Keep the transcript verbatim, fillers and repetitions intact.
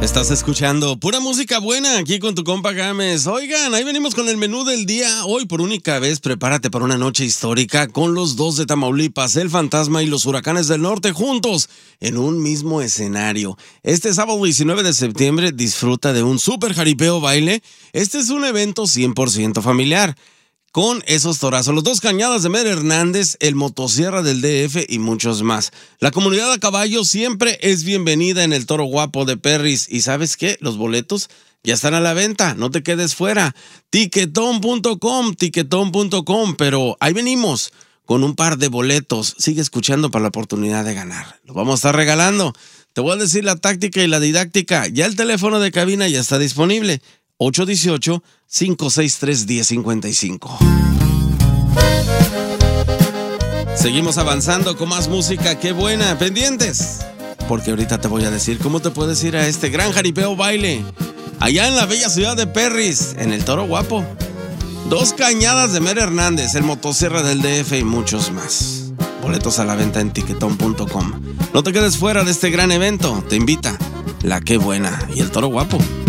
Estás escuchando pura música buena aquí con tu compa Gámez. Oigan, ahí venimos con el menú del día. Hoy, por única vez, prepárate para una noche histórica con los dos de Tamaulipas, el Fantasma y los Huracanes del Norte juntos en un mismo escenario. Este sábado diecinueve de septiembre disfruta de un super jaripeo baile. Este es un evento cien por ciento familiar. Con esos torazos, los dos Cañadas de Mer Hernández, el Motosierra del D F y muchos más. La comunidad a caballo siempre es bienvenida en el Toro Guapo de Perris. ¿Y sabes qué? Los boletos ya están a la venta, no te quedes fuera. Tiquetón punto com, tiquetón punto com, pero ahí venimos con un par de boletos. Sigue escuchando para la oportunidad de ganar. Lo vamos a estar regalando. Te voy a decir la táctica y la didáctica. Ya el teléfono de cabina ya está disponible. ocho uno ocho, cinco seis tres, uno cero cinco cinco. Seguimos avanzando con más música. ¡Qué buena! Pendientes, porque ahorita te voy a decir cómo te puedes ir a este gran jaripeo baile allá en la bella ciudad de Perris, en el Toro Guapo. Dos Cañadas de Mer Hernández, el Motosierra del D F y muchos más. Boletos a la venta en tiquetón punto com. No te quedes fuera de este gran evento. Te invita la Qué Buena y el Toro Guapo.